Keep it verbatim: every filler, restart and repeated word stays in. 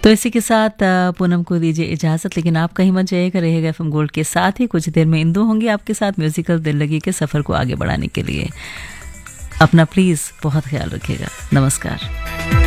तो इसी के साथ अ, पूनम को दीजिए इजाजत, लेकिन आप कहीं मत जाइएगा, रहेगा एफएम गोल्ड के साथ ही। कुछ देर में इंदु होंगी आपके साथ म्यूजिकल दिल लगी के सफर को आगे बढ़ाने के लिए। अपना प्लीज बहुत ख्याल रखिएगा। नमस्कार।